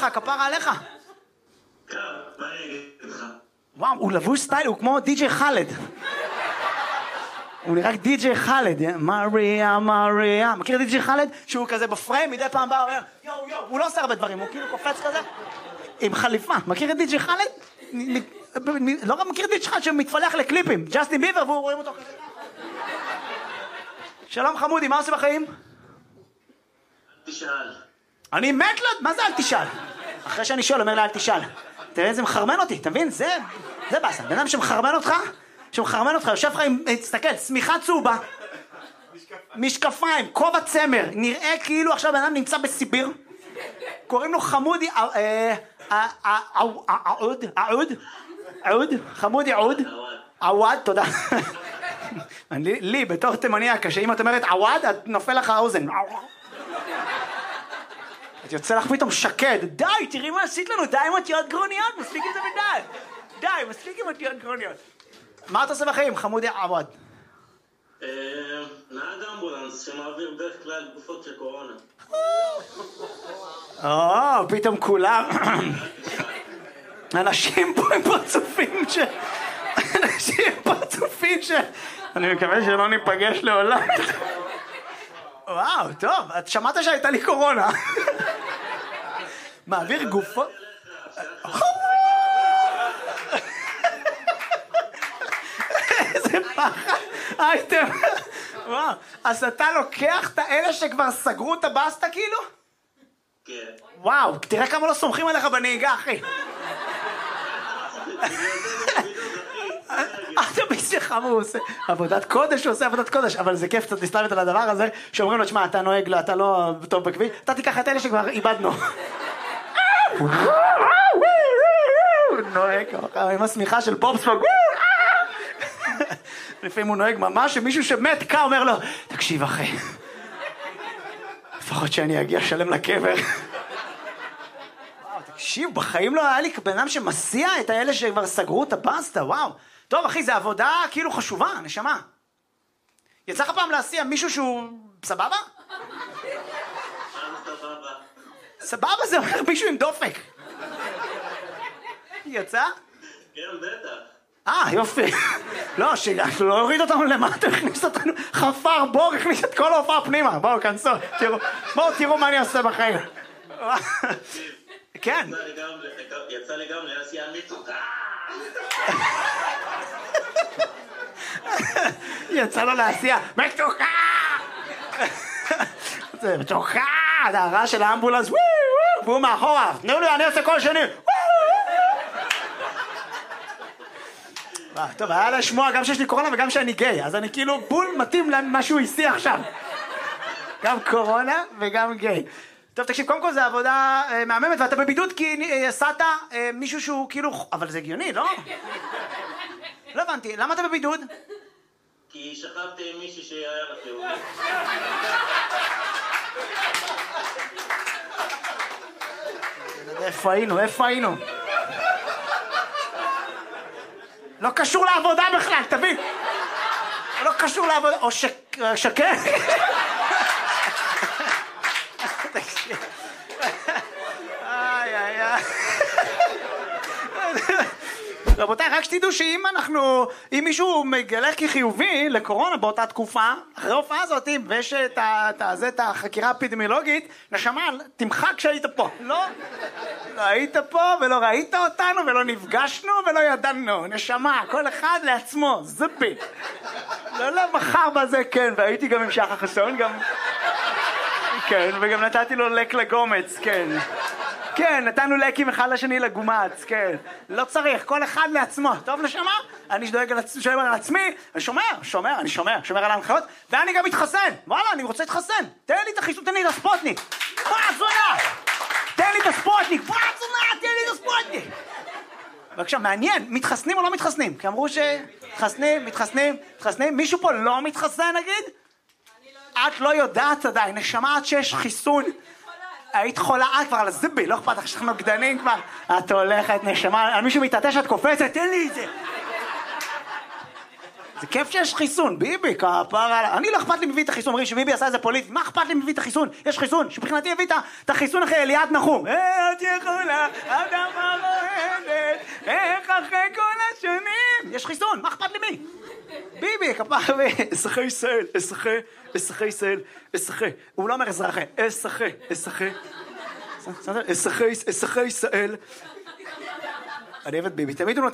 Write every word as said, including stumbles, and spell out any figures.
שלך, כפרה עליך? כן, מה אני אגיד לך? וואו, הוא לבוש סטייל, הוא כמו די-ג'יי חלד. הוא נראה רק די-ג'יי חלד, מריה, מריה. מכיר די-ג'יי חלד? שהוא כזה בפריים, מדי פעם בא, אומר, יואו, יואו, הוא לא עושה הרבה דברים, הוא כאילו קופץ כזה, עם חליפה. מכיר את די-ג'יי חלד? לא רק מכיר את די-ג'יי חלד שמתפלח לקליפים, ג'סטין ביבר, והוא רואים אותו כזה. שלום חמודי, מה עושה בחיים? תשאל. אני מת לו, מה זה אל תשאל? אחרי שאני שואל, אומר לה אל תשאל. תראה, זה מחרמן אותי, אתה מבין? זה, זה באסה. בן אדם שמחרמן אותך, שמחרמן אותך, יושב לך עם, תסתכל, צמיחה צהובה, משקפיים, כובע צמר, נראה כאילו עכשיו בן אדם נמצא בסיביר, קוראים לו חמודי, עוד, עוד, עוד, חמודי עוד, עווד, תודה. לי, בתור תימניה, כשאם את אומרת עווד, את נופל לך האוזן. את יוצא לך פתאום שקד, די, תראי מה עשית לנו, די עם אותיות גרוניות, מספיק עם זה מדי, די, מספיק עם אותיות גרוניות. מה אתה עושה בחיים, חמודי עווד? נהג אמבולנס שמעביר בדרך כלל גופות של קורונה. או, פתאום כולם, אנשים פה הם פרצופים ש... אנשים פרצופים ש... אני מקווה שלא ניפגש לעולם. וואו, טוב, את שמעת שהייתה לי קורונה. מעביר גופות... איזה פחד, אייטם. וואו, אז אתה לוקח את האלה שכבר סגרו את הבאסטה כאילו? כן. וואו, תראה כמה לא סומכים עליך בנהיגה, אחי. אתה ביסך, מה הוא עושה? עבודת קודש, הוא עושה עבודת קודש, אבל זה כיף קצת להסתלבט על הדבר הזה, שאומרים לו, תשמע, אתה נוהג לו, אתה לא טוב בכביש, אתה תיקח את אלה שכבר איבדנו. הוא נוהג עם השמיכה של פופספוג. לפעמים הוא נוהג ממש, שמישהו שמת קה אומר לו, תקשיב אחי, לפחות שאני אגיע שלם לקבר. תקשיב, בחיים לא היה לי בן אדם שמסיע את האלה שכבר סגרו את הפסטה, וואו. טוב אחי, זה עבודה כאילו חשובה, נשמה. יצא לך פעם להסיע מישהו שהוא סבבה? סבבה. סבבה זה אומר מישהו עם דופק. יצא? כן, בטח. אה, יופי. לא, שלא הוריד אותנו למטה, הכניס אותנו, חפר בור, הכניס את כל ההופעה פנימה. בואו, כנסו, תראו, בואו תראו מה אני עושה בחיים. כן. יצא לי גם להסיע מתוקה. יצא לו להסיע מתוקה. זה מתוקה, זה הרעש של האמבולנס, והוא מאחורה, תנו לי, אני עושה כל שני. טוב, היה לשמוע גם שיש לי קורונה וגם שאני גיי, אז אני כאילו בול מתאים למה שהוא הסיע עכשיו. גם קורונה וגם גיי. טוב, תקשיב, קודם כל זה עבודה אה, מהממת, ואתה בבידוד כי אה, עשת אה, מישהו שהוא כאילו... אבל זה הגיוני, לא? לא הבנתי, למה אתה בבידוד? כי שכבתי עם מישהי שהיה לה חיובי. איפה היינו? איפה היינו? לא קשור לעבודה בכלל, תבין? לא קשור לעבודה... או שקר? איי איי איי. רבותיי, רק שתדעו שאם אנחנו, אם מישהו מגלה כחיובי לקורונה באותה תקופה, אחרי ההופעה הזאת, ויש את, את, את החקירה האפידמיולוגית, נשמה, תמחק שהיית פה. לא, לא היית פה ולא ראית אותנו ולא נפגשנו ולא ידענו. נשמה, כל אחד לעצמו, זופי. לא, לא, מחר בזה כן, והייתי גם עם שחר חסון, גם... כן, וגם נתתי לו לק לגומץ, כן. כן, נתנו לקים אחד לשני לגומץ, כן. לא צריך, כל אחד לעצמו. טוב, נשמה? אני דואג על עצמי, שומר על עצמי, אני שומר, שומר, אני שומר, שומר על ההנחיות, ואני גם מתחסן. וואלה, אני רוצה להתחסן. תן לי את החיסון, תן לי את הספוטניק. בוא, זונה! תן לי את הספוטניק, בוא, זונה, תן לי את הספוטניק. בבקשה, מעניין, מתחסנים או לא מתחסנים? כי אמרו שמתחסנים, מתחסנים, מתחסנים. מישהו פה לא מתחסן, נגיד? את לא יודעת עדיין, נשמה עד שיש חיסון. היית חולה, את כבר על הזיבי, לא אכפת לך שאנחנו נוגדנים כבר. את הולכת, נשמה, על מישהו מתעטש, את קופצת, תן לי את זה. זה כיף שיש חיסון, ביבי, כפרה, אני לא אכפת לי מביא את החיסון, אומרים שביבי עשה את זה פוליטי, מה אכפת לי מביא את החיסון? יש חיסון, שבחינתי הביא את החיסון אחרי אליעד נחום. אה, את יכולה, אדמה רועדת, איך אחרי כל השנים? יש חיסון, מה אכפת לי מי? ביבי, כפרה, אזרחי ישראל, אזרחי, אזרחי ישראל, אזרחי, הוא לא אומר אזרחי, אזרחי, אזרחי, אזרחי, אזרחי ישראל. אני אוהב את ביבי, תמיד הוא נותן